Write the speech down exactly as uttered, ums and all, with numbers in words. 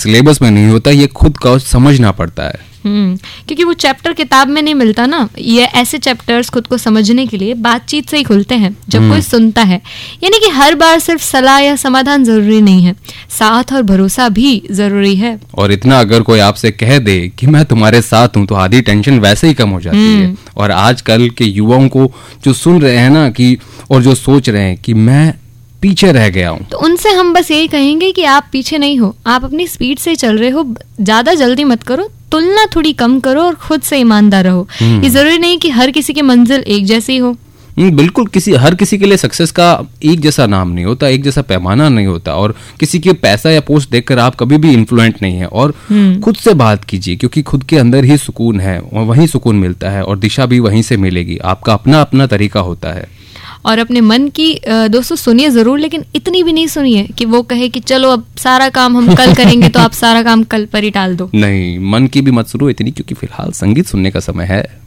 Syllabus में नहीं होता, ये खुद का समझना पड़ता है। हम्म क्योंकि वो चैप्टर किताब में नहीं मिलता ना, ये ऐसे चैप्टर्स खुद को समझने के लिए बातचीत से ही खुलते हैं जब कोई सुनता है। यानी कि हर बार सिर्फ सलाह या समाधान जरूरी नहीं है, साथ और भरोसा भी जरूरी है। और इतना अगर कोई आपसे कह दे कि मैं तुम्हारे साथ हूँ तो आधी टेंशन वैसे ही कम हो जाती है। और आजकल के युवाओं को जो सुन रहे हैं ना कि और जो सोच रहे हैं कि मैं पीछे रह गया हूँ, तो उनसे हम बस यही कहेंगे कि आप पीछे नहीं हो, आप अपनी स्पीड से चल रहे हो, ज्यादा जल्दी मत करो, तुलना थोड़ी कम करो और खुद से ईमानदार रहो। ये जरूरी नहीं कि हर किसी की मंजिल एक जैसी हो। बिल्कुल, किसी हर किसी के लिए सक्सेस का एक जैसा नाम नहीं होता, एक जैसा पैमाना नहीं होता। और किसी के पैसा या पोस्ट देखकर आप कभी भी इन्फ्लुएंट नहीं है। और खुद से बात कीजिए, क्योंकि खुद के अंदर ही सुकून है और वहीं सुकून मिलता है और दिशा भी वहीं से मिलेगी। आपका अपना अपना तरीका होता है। और अपने मन की दोस्तों सुनिए जरूर, लेकिन इतनी भी नहीं सुनिए कि वो कहे कि चलो अब सारा काम हम कल करेंगे तो आप सारा काम कल पर ही टाल दो। नहीं, मन की भी मत सुनो इतनी, क्योंकि फिलहाल संगीत सुनने का समय है।